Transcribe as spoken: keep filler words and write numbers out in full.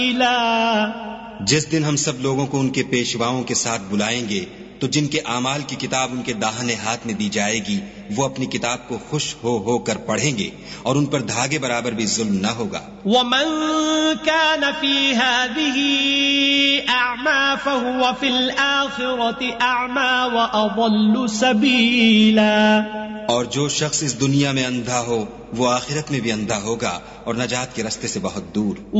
जिस दिन हम सब लोगों को उनके पेशवाओं के साथ बुलाएंगे तो जिनके आमाल की किताब उनके दाहिने हाथ में दी जाएगी वो अपनी किताब को खुश हो हो कर पढ़ेंगे और उन पर धागे बराबर भी जुल्म न होगा। वमन कान फी हादिही अअमा फहुव फिल आखिरति अअमा व अضल सबीला। और जो शख्स इस दुनिया में अंधा हो वो आखिरत में भी अंधा होगा और नजात के रास्ते से बहुत दूर।